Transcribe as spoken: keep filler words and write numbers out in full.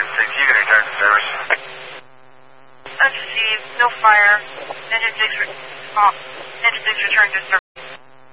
Engine six, you can return to service. That's received. No fire. Engine six, re- oh, Engine six return to service.